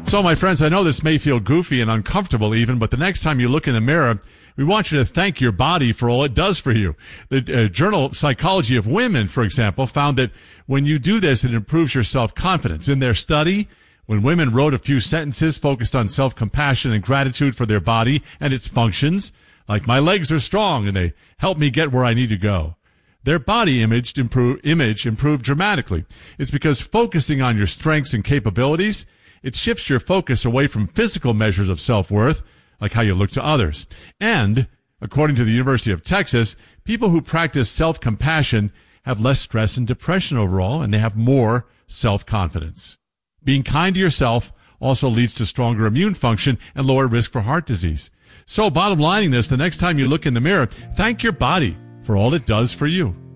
So, my friends, I know this may feel goofy and uncomfortable even, but the next time you look in the mirror, we want you to thank your body for all it does for you. The journal Psychology of Women, for example, found that when you do this, it improves your self-confidence. In their study, when women wrote a few sentences focused on self-compassion and gratitude for their body and its functions, like my legs are strong and they help me get where I need to go, their body image improved dramatically. It's because focusing on your strengths and capabilities, it shifts your focus away from physical measures of self-worth, like how you look to others. And, according to the University of Texas, people who practice self-compassion have less stress and depression overall, and they have more self-confidence. Being kind to yourself also leads to stronger immune function and lower risk for heart disease. So, bottom lining this, the next time you look in the mirror, thank your body for all it does for you.